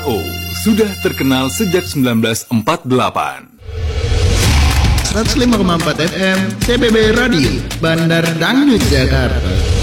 KO sudah terkenal sejak 1948. 105,4 FM CBB Radio Bandar Dangdut Jakarta.